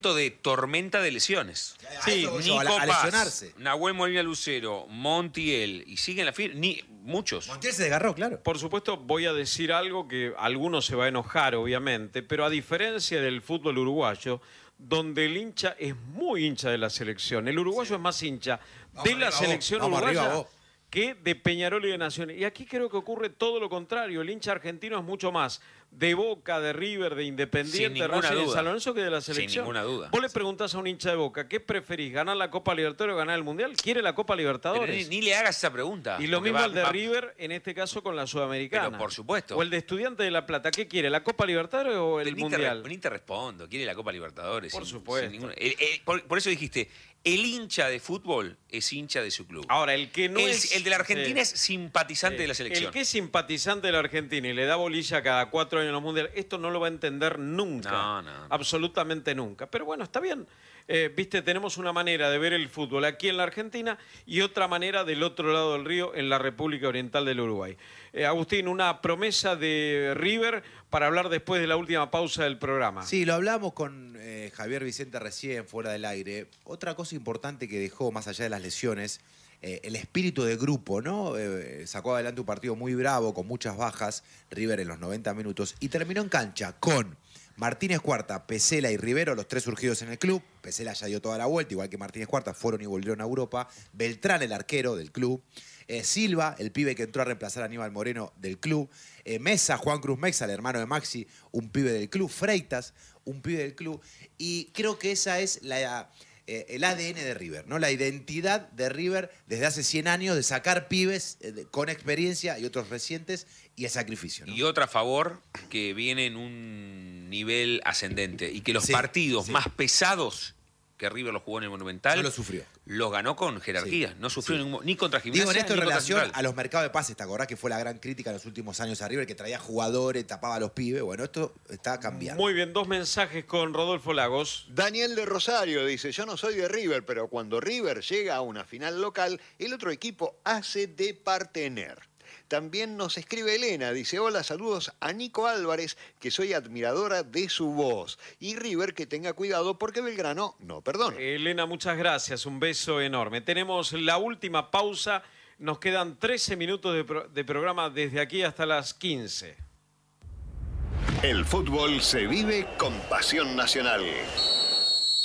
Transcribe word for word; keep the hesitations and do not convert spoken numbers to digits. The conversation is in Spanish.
de tormenta de lesiones. Sí, Nico a, a Paz, lesionarse. Nahuel Molina Lucero, Montiel, y siguen la firma, ni muchos. Montiel se desgarró, claro. Por supuesto, voy a decir algo que algunos se va a enojar, obviamente, pero a diferencia del fútbol uruguayo, donde el hincha es muy hincha de la selección, el uruguayo sí. es más hincha vamos de la arriba, selección vos. uruguaya Arriba, que de Peñarol y de Naciones. Y aquí creo que ocurre todo lo contrario. El hincha argentino es mucho más de Boca, de River, de Independiente, de Racing, de San Lorenzo que de la selección. Sin ninguna duda. Vos le preguntás a un hincha de Boca, ¿qué preferís, ganar la Copa Libertadores o ganar el Mundial? Quiere la Copa Libertadores. Ni, ni le hagas esa pregunta. Y lo mismo va, el de va... River, en este caso con la Sudamericana. Pero por supuesto. O el de Estudiantes de La Plata, ¿qué quiere? ¿La Copa Libertadores o el ni Mundial? Te, ni te respondo, quiere la Copa Libertadores. Por sin, supuesto. Sin ninguna... el, el, por, por eso dijiste, el hincha de fútbol es hincha de su club. Ahora, el que no el, es... El de la Argentina sí. es simpatizante sí. de la selección. El que es simpatizante de la Argentina y le da bolilla cada cuatro años en los mundiales, esto no lo va a entender nunca. No, no, no. Absolutamente nunca. Pero bueno, está bien. Eh, Viste, tenemos una manera de ver el fútbol aquí en la Argentina y otra manera del otro lado del río en la República Oriental del Uruguay. Eh, Agustín, una promesa de River para hablar después de la última pausa del programa. Sí, lo hablamos con eh, Javier Vicente recién, fuera del aire. Otra cosa importante que dejó, más allá de las lesiones, eh, el espíritu de grupo, ¿no? Eh, sacó adelante un partido muy bravo, con muchas bajas, River en los noventa minutos, y terminó en cancha con Martínez Cuarta, Pesela y Rivero, los tres surgidos en el club. Pesela ya dio toda la vuelta, igual que Martínez Cuarta, fueron y volvieron a Europa. Beltrán, el arquero del club. Eh, Silva, el pibe que entró a reemplazar a Aníbal Moreno del club. Eh, Mesa, Juan Cruz Mexa, el hermano de Maxi, un pibe del club. Freitas, un pibe del club. Y creo que esa es la... Eh, el A D N de River, ¿no? La identidad de River desde hace cien años de sacar pibes eh, de, con experiencia y otros recientes y el sacrificio, ¿no? Y otra a favor, que viene en un nivel ascendente y que los sí, partidos sí. más pesados que River los jugó en el Monumental, no lo sufrió. Los ganó con jerarquía, sí, no sufrió sí. ningún, ni contra Gimnasia. Digo en esto en relación Central. a los mercados de pases, ¿te acordás que fue la gran crítica en los últimos años a River, que traía jugadores, tapaba a los pibes? Bueno, esto está cambiando. Muy bien, dos mensajes con Rodolfo Lagos. Daniel de Rosario dice, yo no soy de River, pero cuando River llega a una final local, el otro equipo hace de partener. También nos escribe Elena, dice, hola, saludos a Nico Álvarez, que soy admiradora de su voz. Y River, que tenga cuidado porque Belgrano no perdona. Elena, muchas gracias, un beso enorme. Tenemos la última pausa, nos quedan trece minutos de, pro de programa desde aquí hasta las quince. El fútbol se vive con pasión nacional.